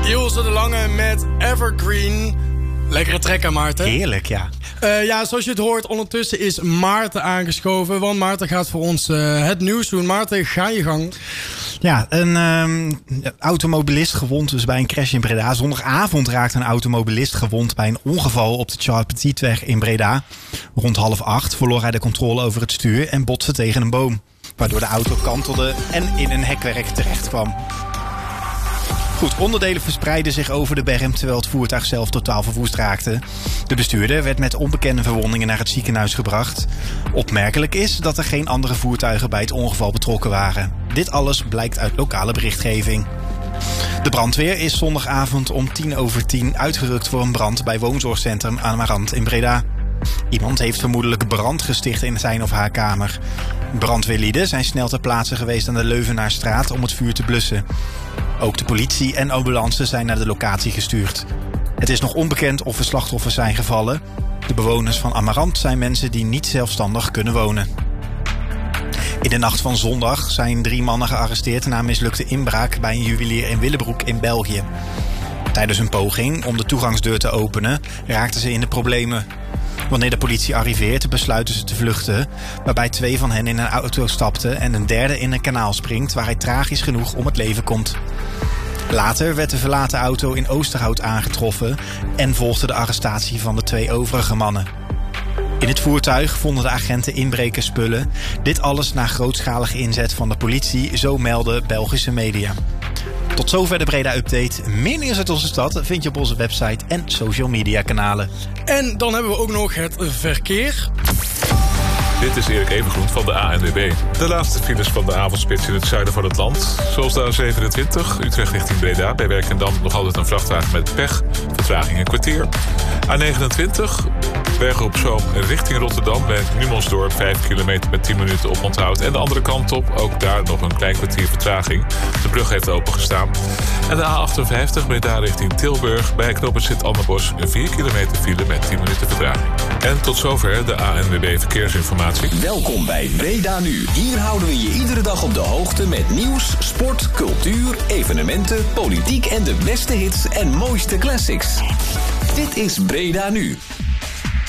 Ilse de Lange met Evergreen. Lekkere trekker, Maarten. Heerlijk, ja. Ja, zoals je het hoort, ondertussen is Maarten aangeschoven. Want Maarten gaat voor ons het nieuws doen. Maarten, ga je gang. Ja, een automobilist gewond dus bij een crash in Breda. Zondagavond raakte een automobilist gewond bij een ongeval op de Charles Petitweg in Breda. Rond 7:30 verloor hij de controle over het stuur en botste tegen een boom. Waardoor de auto kantelde en in een hekwerk terecht kwam. Goed, onderdelen verspreidden zich over de berm terwijl het voertuig zelf totaal verwoest raakte. De bestuurder werd met onbekende verwondingen naar het ziekenhuis gebracht. Opmerkelijk is dat er geen andere voertuigen bij het ongeval betrokken waren. Dit alles blijkt uit lokale berichtgeving. De brandweer is zondagavond om 10:10 uitgerukt voor een brand bij woonzorgcentrum Amarant in Breda. Iemand heeft vermoedelijk brand gesticht in zijn of haar kamer. Brandweerlieden zijn snel ter plaatse geweest aan de Leuvenaarsstraat om het vuur te blussen. Ook de politie en ambulance zijn naar de locatie gestuurd. Het is nog onbekend of er slachtoffers zijn gevallen. De bewoners van Amarant zijn mensen die niet zelfstandig kunnen wonen. In de nacht van zondag zijn 3 mannen gearresteerd na mislukte inbraak bij een juwelier in Willebroek in België. Tijdens een poging om de toegangsdeur te openen raakten ze in de problemen. Wanneer de politie arriveert, besluiten ze te vluchten, waarbij 2 van hen in een auto stapten en een derde in een kanaal springt waar hij tragisch genoeg om het leven komt. Later werd de verlaten auto in Oosterhout aangetroffen en volgde de arrestatie van de 2 overige mannen. In het voertuig vonden de agenten inbrekersspullen. Dit alles na grootschalige inzet van de politie, zo melden Belgische media. Tot zover de Breda Update. Meer nieuws uit onze stad vind je op onze website en social media kanalen. En dan hebben we ook nog het verkeer. Dit is Erik Evengroen van de ANWB. De laatste files van de avondspits in het zuiden van het land. Zoals de A27, Utrecht richting Breda. Bij Werkendam nog altijd een vrachtwagen met pech. Vertraging een kwartier. A29, Bergen op Zoom richting Rotterdam. Bij Numansdorp 5 kilometer met 10 minuten op onthoud. En de andere kant op, ook daar nog een klein kwartier vertraging. De brug heeft opengestaan. En de A58, Breda richting Tilburg. Bij knooppunt Sint-Annebos 4 kilometer file met 10 minuten vertraging. En tot zover de ANWB Verkeersinformatie. Welkom bij Breda Nu. Hier houden we je iedere dag op de hoogte met nieuws, sport, cultuur, evenementen, politiek en de beste hits en mooiste classics. Dit is Breda Nu.